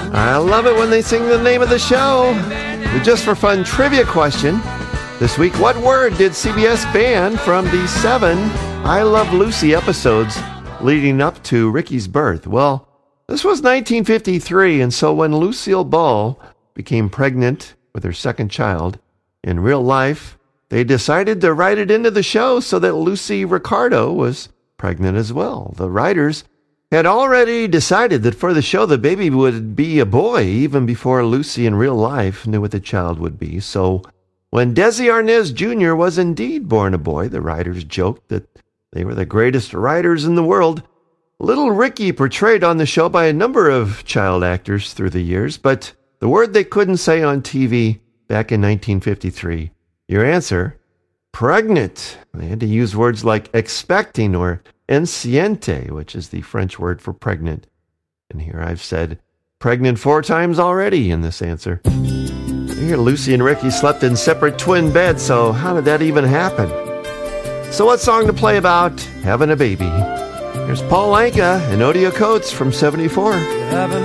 I love it when they sing the name of the show. The Just for Fun trivia question. This week, what word did CBS ban from the 7 I Love Lucy episodes leading up to Ricky's birth? Well, this was 1953, and so when Lucille Ball became pregnant with her second child, in real life, they decided to write it into the show so that Lucy Ricardo was pregnant as well. The writers had already decided that for the show, the baby would be a boy even before Lucy in real life knew what the child would be. So when Desi Arnaz Jr. was indeed born a boy, the writers joked that they were the greatest writers in the world. Little Ricky portrayed on the show by a number of child actors through the years, but the word they couldn't say on TV back in 1953. Your answer, pregnant. They had to use words like expecting or enceinte, which is the French word for pregnant. And here I've said pregnant 4 times already in this answer. Here Lucy and Ricky slept in separate twin beds, so how did that even happen? So what song to play about having a baby? Here's Paul Anka and Odia Coates from 74.